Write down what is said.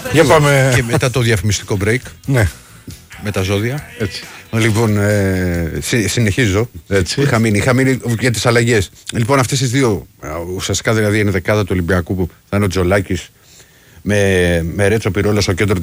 Για πάμε. Και μετά το διαφημιστικό break. Ναι. Με τα ζώδια. Έτσι. Λοιπόν, συνεχίζω. Έτσι. Είχα μείνει για τις αλλαγές. Λοιπόν, αυτές τις δύο, ουσιαστικά δηλαδή είναι δεκάδα του Ολυμπιακού που θα είναι ο Τζολάκης με Ρέτσο Πυρόλα στο κέντρο